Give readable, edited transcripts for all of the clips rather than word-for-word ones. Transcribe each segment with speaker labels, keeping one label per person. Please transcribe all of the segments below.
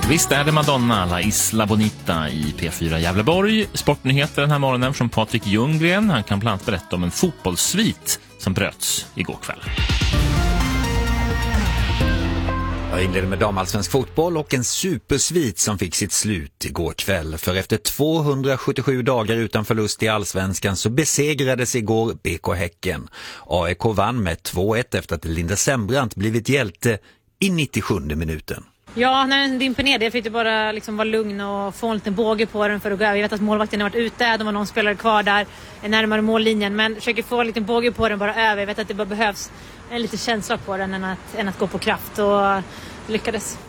Speaker 1: Visst är det Madonna, La Isla Bonita i P4 Gävleborg. Sportnyheter den här morgonen från Patrik Ljunggren. Han kan bland annat berätta om en fotbollssvit som bröts igår kväll.
Speaker 2: Jag inleder med damallsvensk fotboll och en supersvit som fick sitt slut igår kväll. För efter 277 dagar utan förlust i allsvenskan så besegrades igår BK Häcken. AIK vann med 2-1 efter att Linda Sembrant blivit hjälte i 97 minuten.
Speaker 3: Ja, när det dimper ner, det fick du bara vara lugn och få en liten båge på den för att gå över. Jag vet att målvakten har varit ute, de har någon spelare kvar där närmare mållinjen, men försöker få en liten båge på den bara över. Jag vet att det bara behövs en liten känsla på den än att gå på kraft, och lyckades.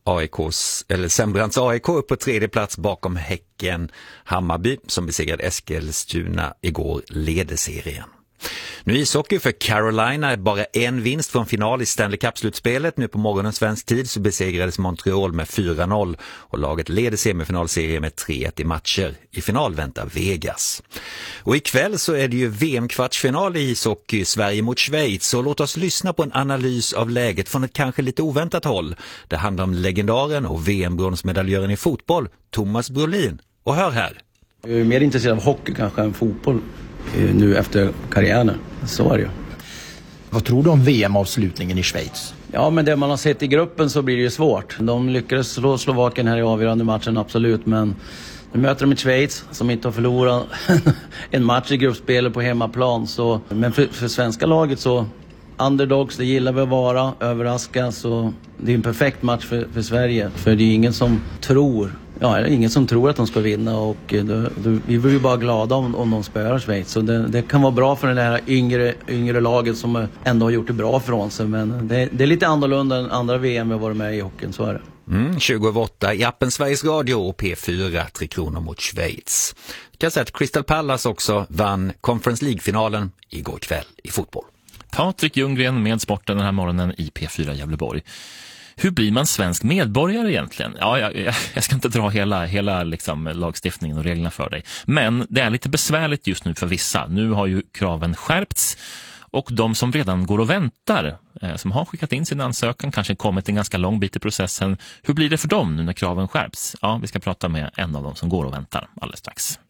Speaker 2: Sembrants AIK upp på tredje plats bakom Häcken. Hammarby som besegrade Eskilstuna igår leder serien. Nu ishockey för Carolina, bara en vinst från final i Stanley Cup-slutspelet. Nu på morgonen svensk tid så besegrades Montreal med 4-0 och laget leder semifinalserien med 3-1 i matcher. I final väntar Vegas. Och ikväll så är det ju VM-kvartsfinal i ishockey, Sverige mot Schweiz. Så låt oss lyssna på en analys av läget från ett kanske lite oväntat håll. Det handlar om legendaren och VM-bronsmedaljören i fotboll, Thomas Brolin. Och hör här.
Speaker 4: Jag är mer intresserad av hockey kanske än fotboll nu efter karriären. Så är det ju.
Speaker 5: Vad tror du om VM-avslutningen i Schweiz?
Speaker 4: Ja, men det man har sett i gruppen så blir det ju svårt. De lyckades slå Slovakien här i avgörande matchen, absolut. Men nu möter de ett Schweiz som inte har förlorat en match i gruppspelet på hemmaplan. Så, men för svenska laget så, underdogs, det gillar vi att vara, överraska. Så det är en perfekt match för Sverige. För det är ingen som tror... Ja, det är ingen som tror att de ska vinna, och vi blir ju bara glada om de spöar Schweiz. Så det kan vara bra för det här yngre laget som ändå har gjort det bra från sig. Men det är lite annorlunda än andra VM vi har varit med i hockeyn, så är det.
Speaker 2: 20:08 i appen Sveriges Radio och P4 3 kronor mot Schweiz. Jag kan säga att Crystal Palace också vann Conference League-finalen igår kväll i fotboll.
Speaker 1: Patrik Ljunggren med sporten den här morgonen i P4 Gävleborg. Hur blir man svensk medborgare egentligen? Ja, jag ska inte dra hela lagstiftningen och reglerna för dig. Men det är lite besvärligt just nu för vissa. Nu har ju kraven skärpts, och de som redan går och väntar, som har skickat in sin ansökan, kanske kommit en ganska lång bit i processen. Hur blir det för dem nu när kraven skärps? Ja, vi ska prata med en av dem som går och väntar alldeles strax.